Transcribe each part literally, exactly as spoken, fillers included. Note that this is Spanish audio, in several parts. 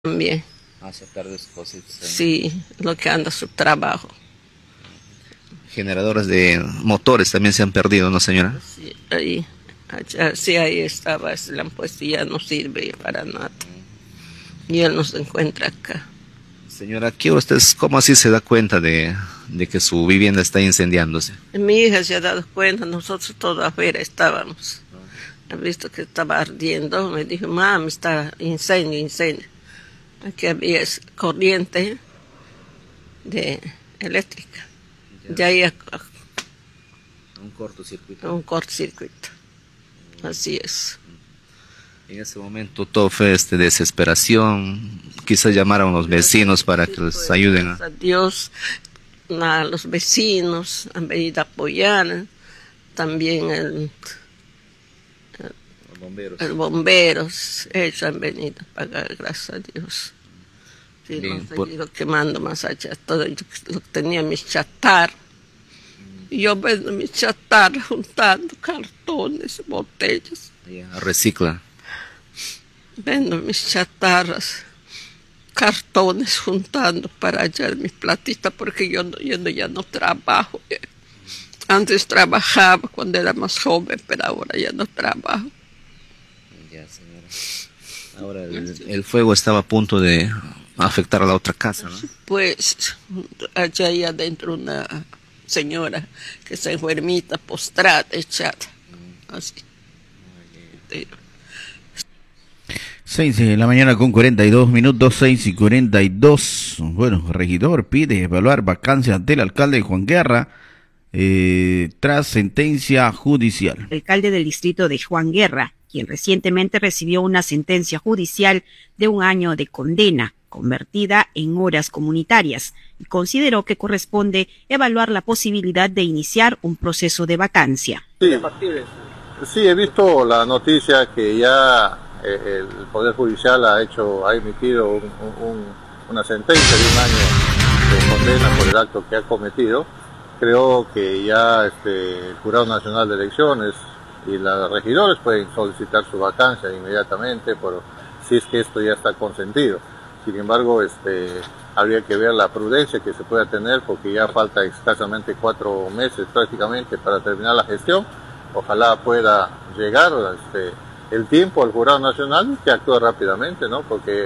También. Aceptar depósitos. Sí, lo que anda su trabajo. Generadores de motores también se han perdido, ¿no, señora? Sí, ahí, allá, sí, ahí estaba, se le han puesto y ya no sirve para nada. Y él no se encuentra acá. Señora, ¿qué usted, cómo así se da cuenta de, de que su vivienda está incendiándose? Mi hija se ha dado cuenta, nosotros todos afuera estábamos. Ha visto que estaba ardiendo, me dijo, mami, está incendio, incendio. Aquí había corriente de eléctrica. Ya había un cortocircuito. Un cortocircuito. Así es. En ese momento todo fue este, desesperación. Quizás llamaron a los vecinos para que les ayuden. A Dios, a los vecinos han venido a apoyar. También el, el, los bomberos. el bomberos, ellos han venido a pagar, gracias a Dios. Sí, Bien, no por... he ido quemando más allá. Todo yo tenía mis chatar. Y yo vendo mis chatar juntando cartones, botellas. Yeah, recicla. Vendo mis chatarras, cartones juntando para hallar mis platitas porque yo, no, yo no, ya no trabajo. Antes trabajaba cuando era más joven, pero ahora ya no trabajo. Ya, señora. Ahora el, el fuego estaba a punto de afectar a la otra casa, ¿no? Pues allá hay adentro una señora que está enfermita, postrada, echada. Así. seis de la mañana con cuarenta y dos minutos, seis y cuarenta y dos. Bueno, regidor pide evaluar vacancia del alcalde Juan Guerra eh, tras sentencia judicial. El alcalde del distrito de Juan Guerra, quien recientemente recibió una sentencia judicial de un año de condena, convertida en horas comunitarias, y consideró que corresponde evaluar la posibilidad de iniciar un proceso de vacancia. Sí, sí, he visto la noticia que ya el Poder Judicial ha hecho, ha emitido un, un, una sentencia de un año de condena por el acto que ha cometido. Creo que ya este, el Jurado Nacional de Elecciones y los regidores pueden solicitar su vacancia inmediatamente por si es que esto ya está consentido. Sin embargo, este, habría que ver la prudencia que se pueda tener porque ya falta escasamente cuatro meses prácticamente para terminar la gestión. Ojalá pueda llegar este, el tiempo al Jurado Nacional que actúe rápidamente, ¿no? Porque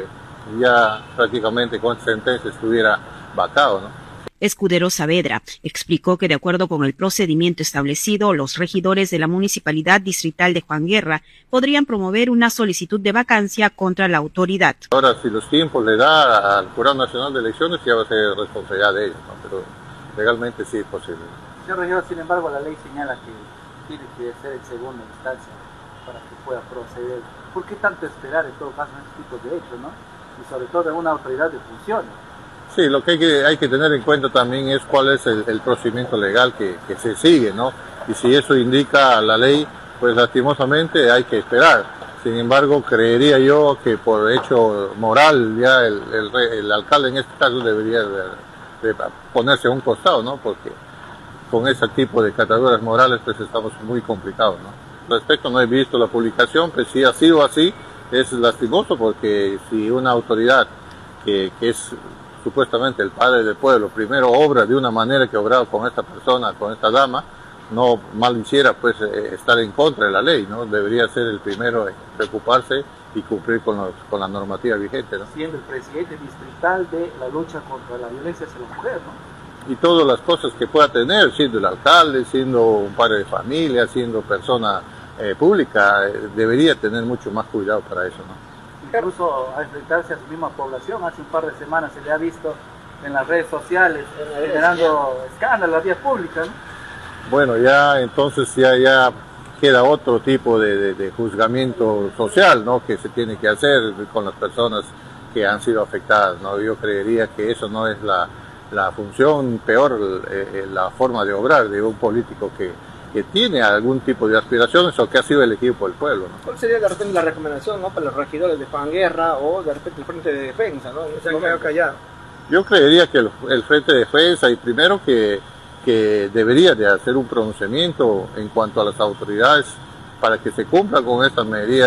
ya prácticamente con sentencia estuviera vacado, ¿no? Escudero Saavedra explicó que de acuerdo con el procedimiento establecido, los regidores de la Municipalidad Distrital de Juan Guerra podrían promover una solicitud de vacancia contra la autoridad. Ahora, si los tiempos le da al Jurado Nacional de Elecciones, ya va a ser responsabilidad de ellos, ¿no? Pero legalmente sí es posible. Señor regidor, sin embargo, la ley señala que tiene que ser en segunda instancia para que pueda proceder. ¿Por qué tanto esperar en todo caso en este tipo de hechos, no? Y sobre todo en una autoridad de funciones. Sí, lo que hay que, hay que tener en cuenta también es cuál es el, el procedimiento legal que, que se sigue, ¿no? Y si eso indica la ley, pues lastimosamente hay que esperar. Sin embargo, creería yo que por hecho moral ya el, el, el alcalde en este caso debería de, de ponerse a un costado, ¿no? Porque con ese tipo de categorías morales pues estamos muy complicados, ¿no? Respecto, no he visto la publicación, pues si ha sido así, es lastimoso porque si una autoridad que, que es supuestamente el padre del pueblo, primero obra de una manera que obraba con esta persona, con esta dama, no mal hiciera pues eh, estar en contra de la ley, ¿no? Debería ser el primero en preocuparse y cumplir con, los, con la normativa vigente, ¿no? Siendo el presidente distrital de la lucha contra la violencia hacia la mujer, ¿no? Y todas las cosas que pueda tener, siendo el alcalde, siendo un padre de familia, siendo persona eh, pública, eh, debería tener mucho más cuidado para eso, ¿no? Incluso a enfrentarse a su misma población. Hace un par de semanas se le ha visto en las redes sociales generando escándalo en la vía pública, ¿no? Bueno, ya entonces ya, ya queda otro tipo de, de, de juzgamiento social, ¿no? Que se tiene que hacer con las personas que han sido afectadas, ¿no? Yo creería que eso no es la, la función, peor eh, la forma de obrar de un político que que tiene algún tipo de aspiraciones o que ha sido elegido por el pueblo, ¿no? ¿Cuál sería de repente la recomendación, ¿no?, para los regidores de Juan Guerra o de repente el Frente de Defensa, ¿no? Se han quedado callados. Yo creería que el, el Frente de Defensa, y primero que, que debería de hacer un pronunciamiento en cuanto a las autoridades para que se cumpla con esta medida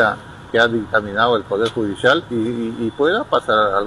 que ha dictaminado el Poder Judicial y, y, y pueda pasar algún